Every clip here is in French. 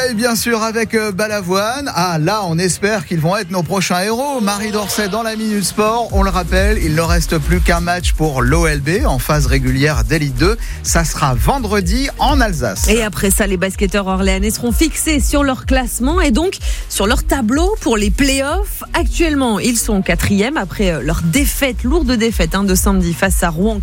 Et bien sûr avec Balavoine. Ah là, on espère qu'ils vont être nos prochains héros. Marie Dorset dans la Minute Sport. On le rappelle, il ne reste plus qu'un match pour l'OLB en phase régulière d'Élite 2. Ça sera vendredi en Alsace. Et après ça, les basketteurs orléanais seront fixés sur leur classement et donc sur leur tableau pour les playoffs. Actuellement, ils sont 4e après leur lourde défaite de samedi face à Rouen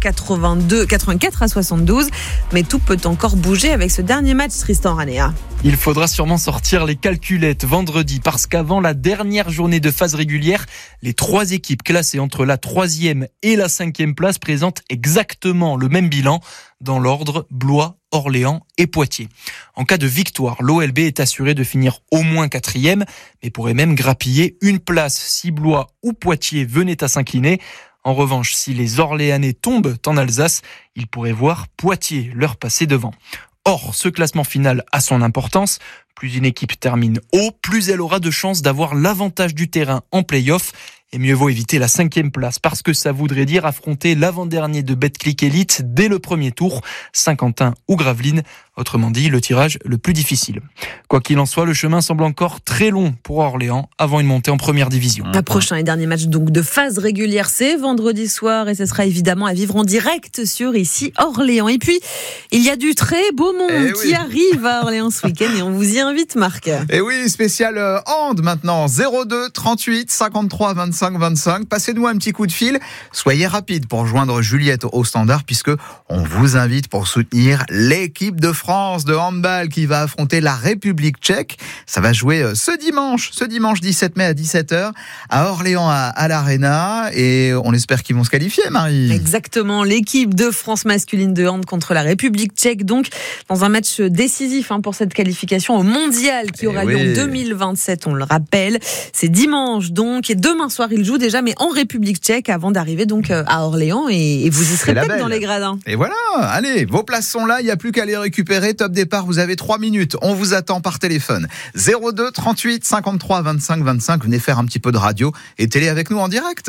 84-72. Mais tout peut encore bouger avec ce dernier match, Tristan Ranea. Il faudra sûrement sortir les calculettes vendredi parce qu'avant la dernière journée de phase régulière, les 3 équipes classées entre la 3e et la 5e place présentent exactement le même bilan dans l'ordre Blois, Orléans et Poitiers. En cas de victoire, l'OLB est assuré de finir au moins 4e, mais pourrait même grappiller une place si Blois ou Poitiers venaient à s'incliner. En revanche, si les Orléanais tombent en Alsace, ils pourraient voir Poitiers leur passer devant. Or, ce classement final a son importance. Plus une équipe termine haut, plus elle aura de chances d'avoir l'avantage du terrain en play-off. Et mieux vaut éviter la 5e place parce que ça voudrait dire affronter l'avant-dernier de Betclic Elite dès le premier tour, Saint-Quentin ou Gravelines. Autrement dit, le tirage le plus difficile. Quoi qu'il en soit, le chemin semble encore très long pour Orléans avant une montée en première division. Le prochain et dernier match donc de phase régulière, c'est vendredi soir et ce sera évidemment à vivre en direct sur ici Orléans. Et puis, il y a du très beau monde qui arrive à Orléans ce week-end et on vous y invite, Marc. Et oui, spécial hand maintenant, 02 38 53 25 25. Passez-nous un petit coup de fil. Soyez rapide pour joindre Juliette au standard puisque on vous invite pour soutenir l'équipe de France de handball qui va affronter la République tchèque. Ça va jouer ce dimanche 17 mai à 17h à Orléans à l'Arena et on espère qu'ils vont se qualifier, Marie. Exactement, l'équipe de France masculine de hand contre la République tchèque donc dans un match décisif pour cette qualification au mondial qui aura lieu en 2027, on le rappelle. C'est dimanche donc et demain soir il joue déjà mais en République tchèque avant d'arriver donc à Orléans et vous y serez peut-être dans les gradins. Et voilà, allez, vos places sont là, il n'y a plus qu'à les récupérer. Top départ, vous avez 3 minutes. On vous attend par téléphone. 02 38 53 25 25. Venez faire un petit peu de radio et télé avec nous en direct.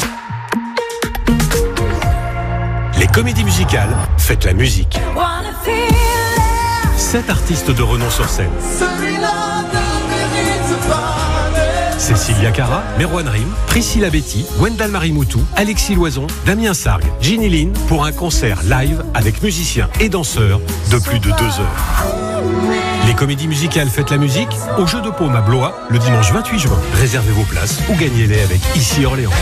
Les comédies musicales, faites la musique. 7 artistes de renom sur scène. Cécilia Cara, Merwan Rim, Priscilla Betty, Wendell Marimoutou, Alexis Loison, Damien Sargue, Ginny Lynn pour un concert live avec musiciens et danseurs de plus de 2 heures. Les comédies musicales Faites la musique au Jeu de Paume à Blois le dimanche 28 juin. Réservez vos places ou gagnez-les avec Ici Orléans.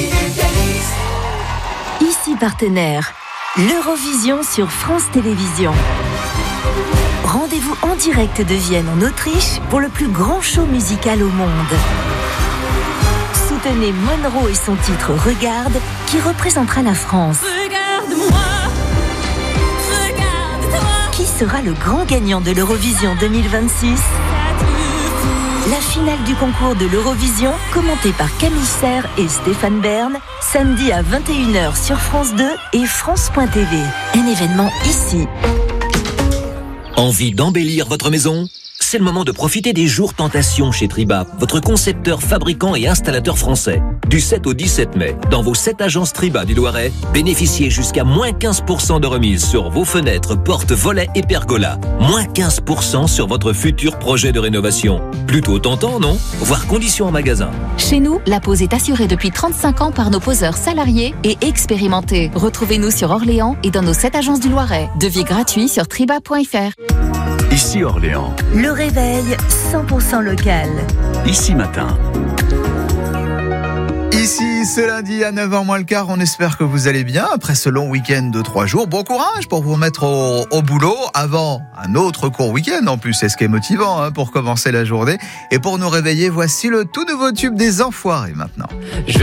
Ici partenaire, l'Eurovision sur France Télévisions. Rendez-vous en direct de Vienne en Autriche pour le plus grand show musical au monde. Soutenez Monroe et son titre Regarde qui représentera la France. Regarde-moi, regarde-toi. Qui sera le grand gagnant de l'Eurovision 2026 ? La finale du concours de l'Eurovision, commentée par Camille Serre et Stéphane Bern, samedi à 21h sur France 2 et France.tv. Un événement ici. Envie d'embellir votre maison ? C'est le moment de profiter des jours Tentation chez Triba, votre concepteur, fabricant et installateur français. Du 7 au 17 mai, dans vos 7 agences Triba du Loiret, bénéficiez jusqu'à moins 15% de remise sur vos fenêtres, portes, volets et pergolas. Moins 15% sur votre futur projet de rénovation. Plutôt tentant, non ? Voir conditions en magasin. Chez nous, la pose est assurée depuis 35 ans par nos poseurs salariés et expérimentés. Retrouvez-nous sur Orléans et dans nos 7 agences du Loiret. Devis gratuit sur triba.fr. Ici Orléans. Le réveil 100% local. Ici matin. Ici, ce lundi à 9h moins le quart, on espère que vous allez bien après ce long week-end de 3 jours. Bon courage pour vous remettre au boulot avant un autre court week-end. En plus, c'est ce qui est motivant pour commencer la journée. Et pour nous réveiller, voici le tout nouveau tube des Enfoirés maintenant.